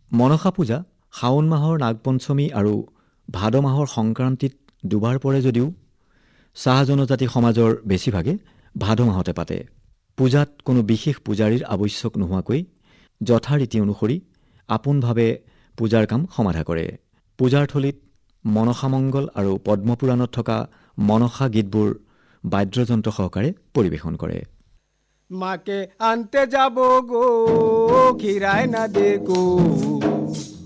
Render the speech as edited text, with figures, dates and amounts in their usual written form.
মনসা পূজা শাওণ মাহৰ নাগপঞ্চমী আৰু ভাদ মাহৰ সংক্ৰান্তিত দুবাৰ পৰে যদিও চাহ জনজাতি সমাজৰ বেছিভাগে ভাদ মাহতে পাতে। পূজাত কোনো বিশেষ পূজাৰীৰ আৱশ্যক নোহোৱাকৈ যথাৰীতি অনুসৰি আপোনভাৱে পূজাৰ কাম সমাধা কৰে। পূজাৰ থলীত মনসামংগল আৰু পদ্মপুৰাণত থকা মনসা গীতবোৰ বাদ্যযন্ত্ৰ সহকাৰে পৰিৱেশন কৰে। মাকে আনতে যাব গো ঘিৰাই না দে গো